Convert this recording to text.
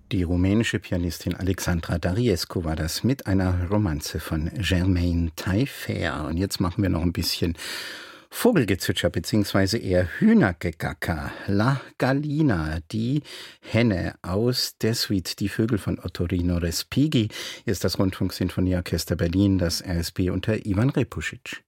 Die rumänische Pianistin Alexandra Dariescu war das mit einer Romanze von Germaine Taillefer. Und jetzt machen wir noch ein bisschen Vogelgezwitscher bzw. eher Hühnergegacker. La Gallina, die Henne aus der Suite Die Vögel von Ottorino Respighi. Hier ist das Rundfunksinfonieorchester Berlin, das RSB unter Ivan Repusic.